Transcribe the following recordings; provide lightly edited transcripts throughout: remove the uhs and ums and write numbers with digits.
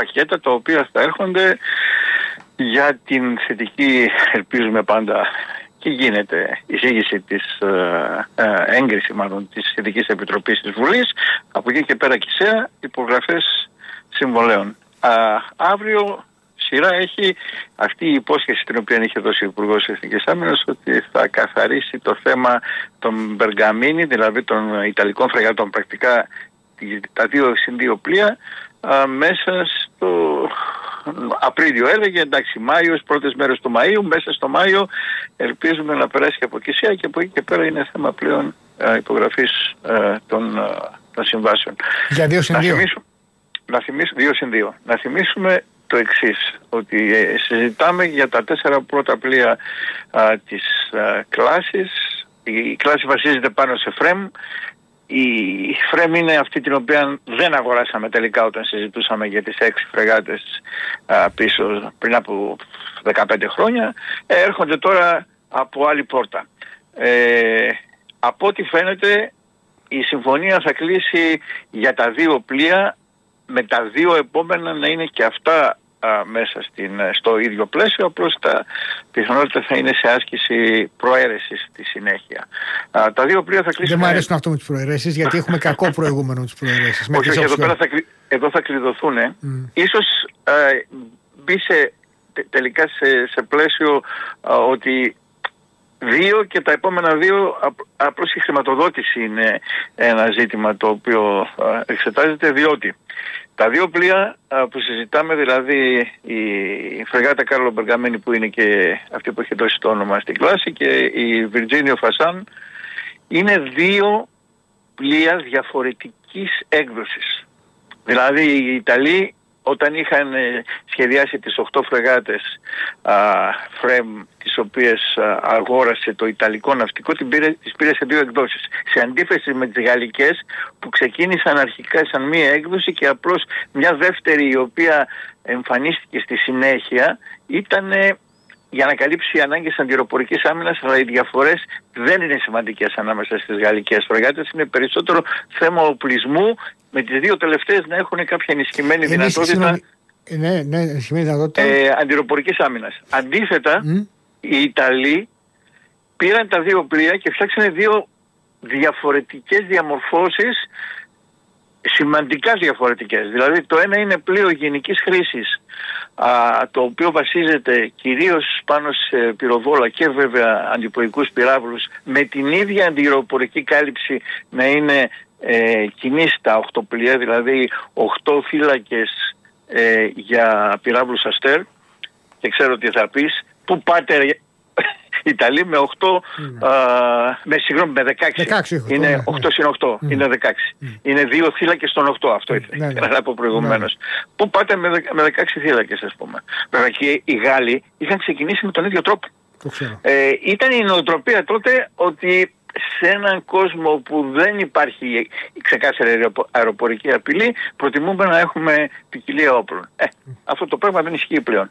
πακέτα τα οποία θα έρχονται για την θετική, ελπίζουμε πάντα, και γίνεται εισήγηση της έγκριση μάλλον της Σχετικής Επιτροπής της Βουλής, από εκεί και πέρα ΚΙΣΕΑ, υπογραφές συμβολέων. Αύριο σειρά έχει αυτή η υπόσχεση την οποία είχε δώσει ο Υπουργός Εθνικής Άμυνας, ότι θα καθαρίσει το θέμα των Μπεργαμίνι, δηλαδή των Ιταλικών φρεγατών, πρακτικά τα 2 πλοία, μέσα στο Απρίλιο έλεγε, εντάξει, Μάιος, πρώτες μέρες του Μαΐου, μέσα στο Μάιο ελπίζουμε να περάσει και από ΚΙΣΕΑ, και από εκεί και πέρα είναι θέμα πλέον υπογραφής των συμβάσεων. Για 2 συν 2. Να θυμίσουμε 2 συν 2. Να θυμίσουμε το εξής, ότι συζητάμε για τα 4 πρώτα πλοία της κλάσης. Η κλάση βασίζεται πάνω σε ΦΡΕΜ. Η ΦΡΕΜ είναι αυτή την οποία δεν αγοράσαμε τελικά όταν συζητούσαμε για τις 6 φρεγάτες πίσω πριν από 15 χρόνια. Έρχονται τώρα από άλλη πόρτα. Από ό,τι φαίνεται η συμφωνία θα κλείσει για τα 2 πλοία, με τα 2 επόμενα να είναι και αυτά μέσα στο ίδιο πλαίσιο, απλώς τα πιθανότητα θα είναι σε άσκηση προαίρεσης στη συνέχεια. Τα 2 πλοία θα κλείσουν. Δεν μου αρέσουν αυτό με τις προαιρέσεις, γιατί έχουμε κακό προηγούμενο με τις προαιρέσεις. Όχι, εδώ θα κλειδωθούν. Ίσως μπει τελικά σε πλαίσιο ότι 2 και τα επόμενα 2, απλώς η χρηματοδότηση είναι ένα ζήτημα το οποίο εξετάζεται, διότι τα 2 πλοία που συζητάμε, δηλαδή η φρεγάτα Κάρλο Μπεργαμένη, που είναι και αυτή που έχει δώσει το όνομα στην κλάση, και η Βιρτζίνιο Φασάν, είναι 2 πλοία διαφορετικής έκδοσης. Δηλαδή οι Ιταλοί, όταν είχαν σχεδιάσει τις 8 φρεγάτες ΦΡΕΜ, τις οποίες αγόρασε το Ιταλικό ναυτικό, τις πήρε σε 2 εκδόσεις. Σε αντίθεση με τις γαλλικές, που ξεκίνησαν αρχικά σαν μία έκδοση και απλώς μια δεύτερη, η οποία εμφανίστηκε στη συνέχεια, ήταν για να καλύψει οι ανάγκες αντιεροπορικής άμυνας, αλλά οι διαφορές δεν είναι σημαντικές ανάμεσα στις γαλλικές φρεγάτες, είναι περισσότερο θέμα οπλισμού, με τις 2 τελευταίες να έχουν κάποια ενισχυμένη δυνατότητα. Ναι, ενισχυμένη δυνατότητα αντιεροπορικής άμυνας. Αντίθετα, οι Ιταλοί πήραν τα 2 πλοία και φτιάξανε 2 διαφορετικές διαμορφώσεις, σημαντικά διαφορετικές. Δηλαδή το ένα είναι πλοίο γενικής χρήσης, το οποίο βασίζεται κυρίως πάνω σε πυροβόλα και βέβαια αντιπροϊκούς πυράβλους, με την ίδια αντιεροπορική κάλυψη να είναι κοινή στα 8 πλοία, δηλαδή 8 φύλακες για πυράβλους Αστέρ. Και ξέρω τι θα πεις, πού πάτε Ιταλοί με 8, με 16. Είναι 8 συν 8, είναι 16. Είναι 2 θύλακες των 8, αυτό ήθελα να πω προηγουμένως. Πού πάτε με 16 θύλακες, ας πούμε. Βέβαια και οι Γάλλοι είχαν ξεκινήσει με τον ίδιο τρόπο. Ήταν η νοοτροπία τότε ότι σε έναν κόσμο που δεν υπάρχει ξεκάθαρη αεροπορική απειλή, προτιμούμε να έχουμε ποικιλία όπλων. Αυτό το πράγμα δεν ισχύει πλέον.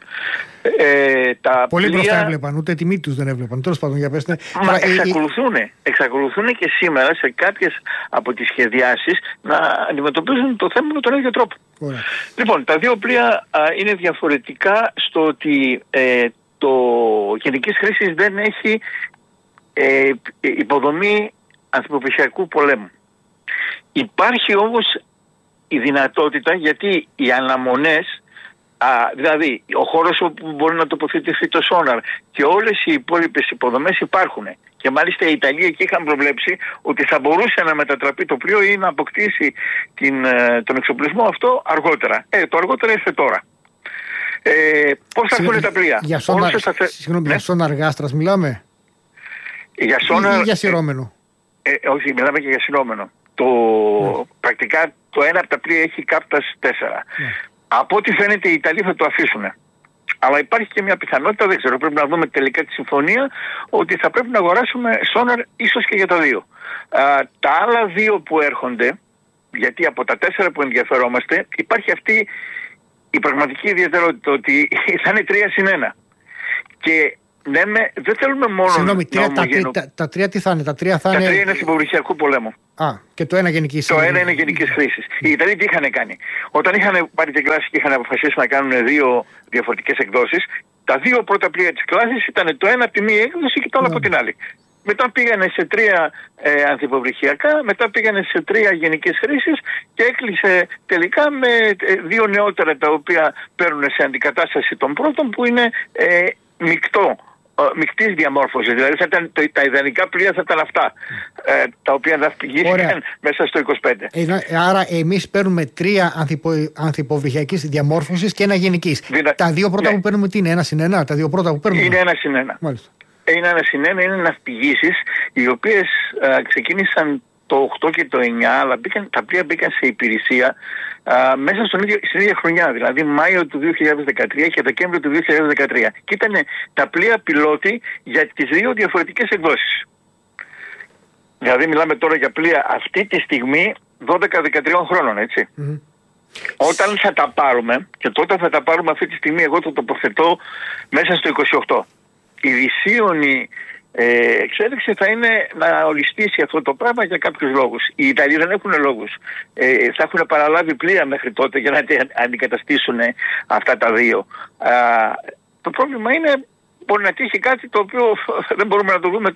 Πολλοί μπροστά έβλεπαν, ούτε τιμή τους δεν έβλεπαν. Τέλος πάντων, για πέστε. Μα εξακολουθούν και σήμερα σε κάποιες από τις σχεδιάσεις να αντιμετωπίζουν το θέμα με τον ίδιο τρόπο. Λοιπόν, τα 2 πλοία είναι διαφορετικά στο ότι το γενικής χρήσης δεν έχει υποδομή ανθρωπιστικού πολέμου. Υπάρχει όμως η δυνατότητα, γιατί οι αναμονές, δηλαδή ο χώρος όπου μπορεί να τοποθετηθεί το σόναρ και όλες οι υπόλοιπες υποδομές υπάρχουν. Και μάλιστα οι Ιταλοί εκεί είχαν προβλέψει ότι θα μπορούσε να μετατραπεί το πλοίο ή να αποκτήσει τον εξοπλισμό αυτό αργότερα. Το αργότερα ήρθε τώρα. Πώς θα έρθουν τα πλοία? Για σόναρ γάστρας μιλάμε? Για σόναρ, ή για σειρώμενο? Όχι, μιλάμε και για σειρώμενο. Πρακτικά το ένα από τα πλοία έχει κάπτας 4. Από ό,τι φαίνεται οι Ιταλοί θα το αφήσουν. Αλλά υπάρχει και μια πιθανότητα, δεν ξέρω, πρέπει να δούμε τελικά τη συμφωνία, ότι θα πρέπει να αγοράσουμε σόναρ ίσως και για τα 2. Τα άλλα 2 που έρχονται, γιατί από τα 4 που ενδιαφερόμαστε, υπάρχει αυτή η πραγματική ιδιαιτερότητα ότι θα είναι 3 συν 1. Και δεν θέλουμε μόνο. Συγγνώμη, τα τρία τι θα είναι? Τα τρία είναι συμποβρυχιακού πολέμου. Και το ένα γενικής. Το ένα είναι γενικής χρήσης. Οι Ιταλοί τι είχαν κάνει? Όταν είχαν πάρει την κλάση και είχαν αποφασίσει να κάνουν δύο διαφορετικές εκδόσεις, τα δύο πρώτα πλοία της κλάσης ήταν το ένα από τη μία έκδοση και το άλλο από την άλλη. Μετά πήγανε σε 3 ανθυποβρυχιακά, μετά πήγανε σε 3 γενικής χρήσης και έκλεισε τελικά με 2 νεότερα, τα οποία παίρνουν σε αντικατάσταση των πρώτων, που είναι μεικτής διαμόρφωσης. Δηλαδή τα ιδανικά πλοία θα ήταν αυτά, τα οποία ναυπηγήθηκαν μέσα στο 25. Άρα εμείς παίρνουμε 3 ανθυποβρυχιακής διαμόρφωσης και 1 γενικής. Τα δύο πρώτα που παίρνουμε τι είναι? 1/1? Τα δύο πρώτα που παίρνουμε είναι 1/1. Μάλιστα. Είναι 1/1, είναι ναυπηγήσεις οι οποίες ξεκίνησαν το 8 και το 9, αλλά τα πλοία μπήκαν σε υπηρεσία μέσα στην ίδια χρονιά, δηλαδή Μάιο του 2013 και Δεκέμβριο του 2013. Και ήταν τα πλοία πιλότη για τις δύο διαφορετικές εκδόσεις. Δηλαδή μιλάμε τώρα για πλοία αυτή τη στιγμή 12-13 χρόνων, έτσι. Όταν θα τα πάρουμε, και τότε θα τα πάρουμε αυτή τη στιγμή, εγώ το τοποθετώ μέσα στο 28. Η δυσίωνη εξέλιξη θα είναι να ολιστήσει αυτό το πράγμα για κάποιους λόγους. Οι Ιταλοί δεν έχουν λόγους. Θα έχουν παραλάβει πλοία μέχρι τότε για να αντικαταστήσουν αυτά τα δύο. Το πρόβλημα είναι, μπορεί να τύχει κάτι το οποίο δεν μπορούμε να το δούμε